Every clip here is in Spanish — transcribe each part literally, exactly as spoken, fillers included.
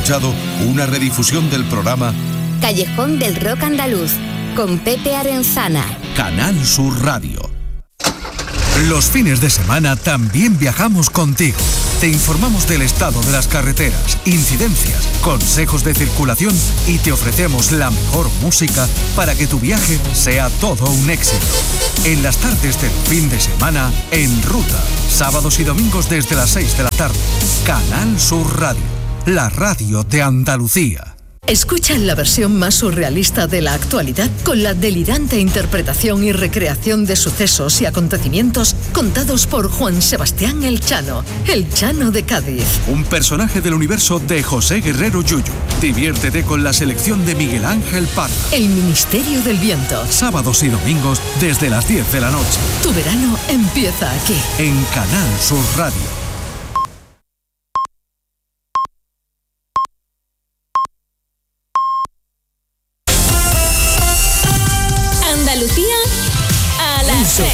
escuchado una redifusión del programa Callejón del Rock Andaluz, con Pepe Arenzana. Canal Sur Radio. Los fines de semana también viajamos contigo. Te informamos del estado de las carreteras, incidencias, consejos de circulación y te ofrecemos la mejor música para que tu viaje sea todo un éxito. En las tardes del fin de semana, En Ruta, sábados y domingos desde las seis de la tarde. Canal Sur Radio, la radio de Andalucía. Escucha la versión más surrealista de la actualidad con la delirante interpretación y recreación de sucesos y acontecimientos contados por Juan Sebastián El Chano, El Chano de Cádiz. Un personaje del universo de José Guerrero Yuyu. Diviértete con la selección de Miguel Ángel Parra. El Ministerio del Viento. Sábados y domingos desde las diez de la noche. Tu verano empieza aquí. En Canal Sur Radio. Andalucía a las seis.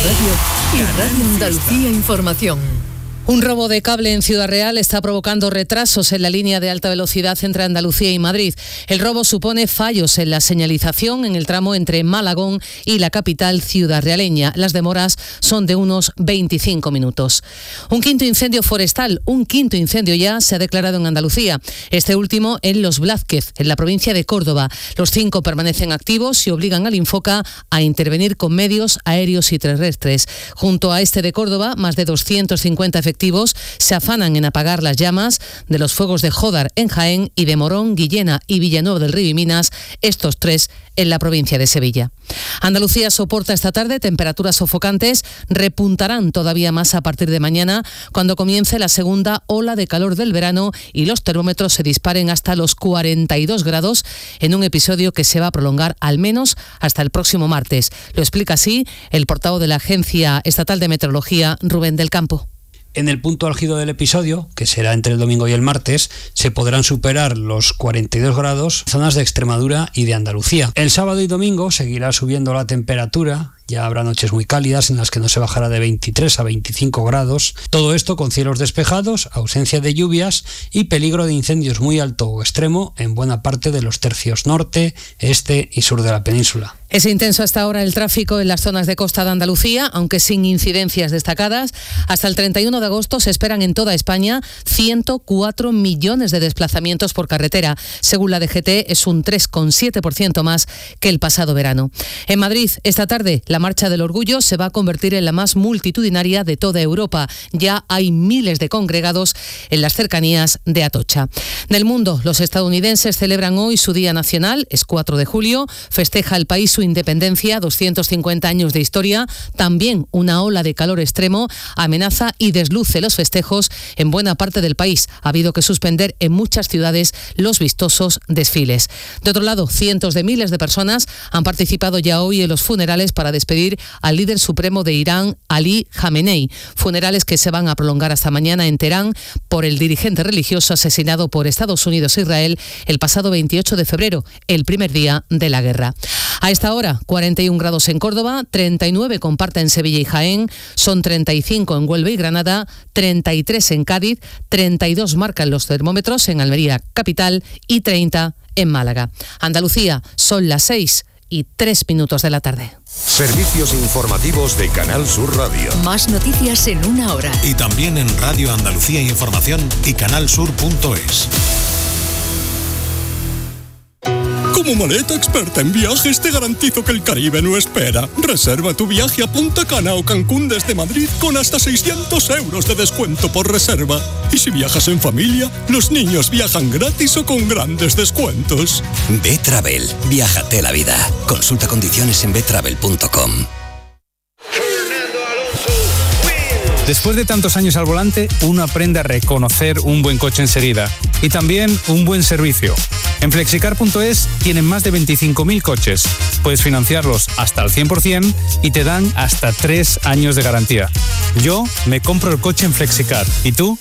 Y Radio Andalucía Información. Un robo de cable en Ciudad Real está provocando retrasos en la línea de alta velocidad entre Andalucía y Madrid. El robo supone fallos en la señalización en el tramo entre Malagón y la capital ciudadrealeña. Las demoras son de unos veinticinco minutos. Un quinto incendio forestal, un quinto incendio ya se ha declarado en Andalucía. Este último en Los Blázquez, en la provincia de Córdoba. Los cinco permanecen activos y obligan al Infoca a intervenir con medios aéreos y terrestres. Junto a este de Córdoba, más de doscientos cincuenta efectivos se afanan en apagar las llamas de los fuegos de Jódar en Jaén y de Morón, Guillena y Villanueva del Río y Minas, estos tres en la provincia de Sevilla. Andalucía soporta esta tarde temperaturas sofocantes, repuntarán todavía más a partir de mañana cuando comience la segunda ola de calor del verano y los termómetros se disparen hasta los cuarenta y dos grados en un episodio que se va a prolongar al menos hasta el próximo martes. Lo explica así el portavoz de la Agencia Estatal de Meteorología, Rubén del Campo. En el punto álgido del episodio, que será entre el domingo y el martes, se podrán superar los cuarenta y dos grados en zonas de Extremadura y de Andalucía. El sábado y domingo seguirá subiendo la temperatura. Ya habrá noches muy cálidas en las que no se bajará de veintitrés a veinticinco grados. Todo esto con cielos despejados, ausencia de lluvias y peligro de incendios muy alto o extremo en buena parte de los tercios norte, este y sur de la península. Es intenso hasta ahora el tráfico en las zonas de costa de Andalucía, aunque sin incidencias destacadas. Hasta el treinta y uno de agosto se esperan en toda España ciento cuatro millones de desplazamientos por carretera. Según la D G T, es un tres coma siete por ciento más que el pasado verano. En Madrid, esta tarde, la Marcha del Orgullo se va a convertir en la más multitudinaria de toda Europa. Ya hay miles de congregados en las cercanías de Atocha. Del mundo, los estadounidenses celebran hoy su Día Nacional, es cuatro de julio, festeja el país su independencia, doscientos cincuenta años de historia. También una ola de calor extremo amenaza y desluce los festejos en buena parte del país. Ha habido que suspender en muchas ciudades los vistosos desfiles. De otro lado, cientos de miles de personas han participado ya hoy en los funerales para despedir al líder supremo de Irán, Ali Khamenei. Funerales que se van a prolongar hasta mañana en Teherán por el dirigente religioso asesinado por Estados Unidos e Israel el pasado veintiocho de febrero, el primer día de la guerra. A esta hora, cuarenta y un grados en Córdoba, treinta y nueve comparten en Sevilla y Jaén, son treinta y cinco en Huelva y Granada, treinta y tres en Cádiz, treinta y dos marcan los termómetros en Almería capital y treinta en Málaga. Andalucía, son las seis y tres minutos de la tarde. Servicios informativos de Canal Sur Radio. Más noticias en una hora. Y también en Radio Andalucía Información y canalsur punto es. Como maleta experta en viajes, te garantizo que el Caribe no espera. Reserva tu viaje a Punta Cana o Cancún desde Madrid con hasta seiscientos euros de descuento por reserva. Y si viajas en familia, los niños viajan gratis o con grandes descuentos. B-Travel. Viájate la vida. Consulta condiciones en b travel punto com. Después de tantos años al volante, uno aprende a reconocer un buen coche enseguida y también un buen servicio. En flexicar punto es tienen más de veinticinco mil coches. Puedes financiarlos hasta el cien por ciento y te dan hasta tres años de garantía. Yo me compro el coche en Flexicar. ¿Y tú?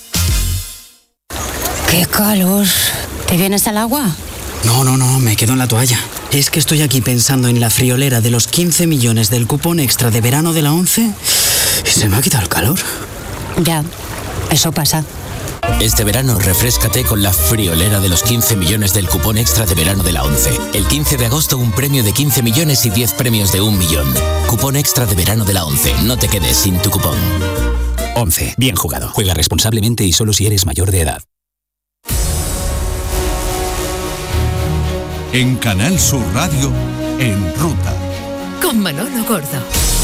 ¡Qué calor! ¿Te vienes al agua? No, no, no, me quedo en la toalla. Es que estoy aquí pensando en la friolera de los quince millones del cupón extra de verano de la ONCE y se me ha quitado el calor. Ya, eso pasa. Este verano refréscate con la friolera de los quince millones del cupón extra de verano de la ONCE. El quince de agosto un premio de quince millones y diez premios de un millón. Cupón extra de verano de la ONCE. No te quedes sin tu cupón. ONCE. Bien jugado. Juega responsablemente y solo si eres mayor de edad. En Canal Sur Radio, En Ruta. Con Manolo Gordo.